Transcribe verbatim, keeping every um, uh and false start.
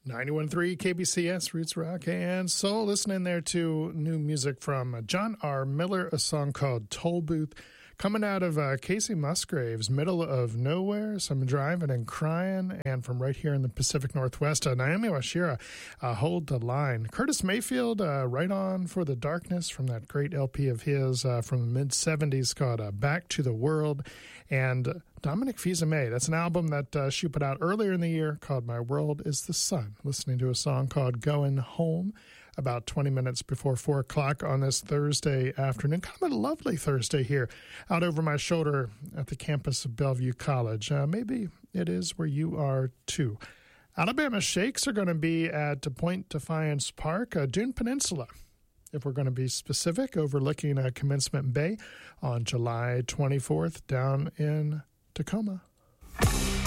ninety-one point three K B C S, Roots Rock and Soul. Listening there to new music from John R. Miller, a song called Toll Booth, coming out of uh, Casey Musgrave's Middle of Nowhere, Some Driving and Crying, and from right here in the Pacific Northwest, uh, Naomi Washira, uh, Hold the Line. Curtis Mayfield, uh, Right On for the Darkness, from that great L P of his uh, from the mid-seventies called uh, Back to the World, and Dominic Fils-Aimé. That's an album that uh, she put out earlier in the year called My World is the Sun. Listening to a song called Going Home about twenty minutes before four o'clock on this Thursday afternoon. Kind of a lovely Thursday here out over my shoulder at the campus of Bellevue College. Uh, maybe it is where you are too. Alabama Shakes are going to be at Point Defiance Park, uh, Dune Peninsula, if we're going to be specific, overlooking uh, Commencement Bay on July twenty-fourth down in Tacoma.